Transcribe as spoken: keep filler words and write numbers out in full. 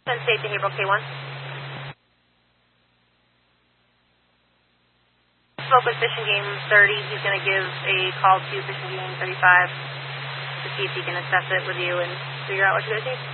Penn State to Haverhill K one. Spoke with Fishing Game thirty. He's going to give a call to Fishing Game thirty-five to see if he can assess it with you and figure out what you guys need.